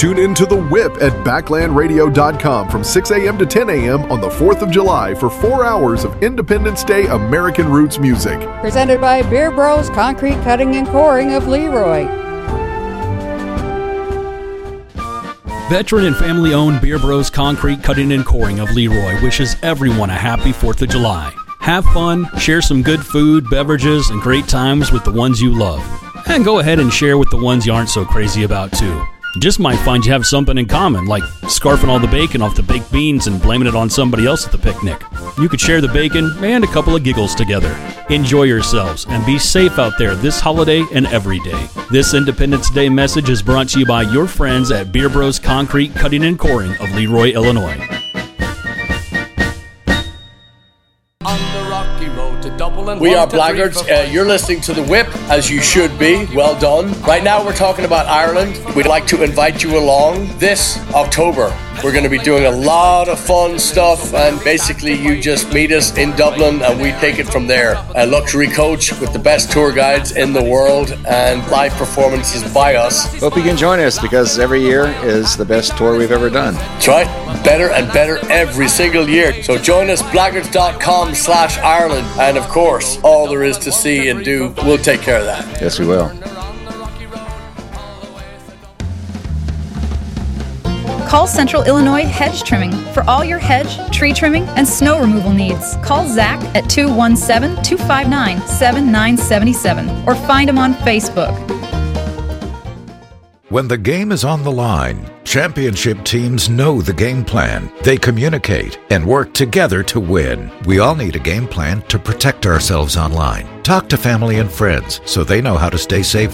Tune in to The Whip at backlandradio.com from 6 a.m. to 10 a.m. on the 4th of July for 4 hours of Independence Day American roots music. Presented by Beer Bros Concrete Cutting and Coring of Leroy. Veteran and family-owned Beer Bros Concrete Cutting and Coring of Leroy wishes everyone a happy 4th of July. Have fun, share some good food, beverages, and great times with the ones you love. And go ahead and share with the ones you aren't so crazy about, too. You just might find you have something in common, like scarfing all the bacon off the baked beans and blaming it on somebody else at the picnic. You could share the bacon and a couple of giggles together. Enjoy yourselves and be safe out there this holiday and every day. This Independence Day message is brought to you by your friends at Beer Bros Concrete Cutting and Coring of Leroy, Illinois. We are Blackguards. You're listening to The Whip, as you should be. Well done. Right now we're talking about Ireland. We'd like to invite you along this October. We're going to be doing a lot of fun stuff, and basically you just meet us in Dublin and we take it from there. A luxury coach with the best tour guides in the world and live performances by us. Hope you can join us, because every year is the best tour we've ever done. That's right. Better and better every single year. So join us, blackguards.com/Ireland. And of course, all there is to see and do, we'll take care of that. Yes, we will. Call Central Illinois Hedge Trimming for all your hedge, tree trimming, and snow removal needs. Call Zach at 217-259-7977 or find him on Facebook. When the game is on the line, championship teams know the game plan. They communicate and work together to win. We all need a game plan to protect ourselves online. Talk to family and friends so they know how to stay safe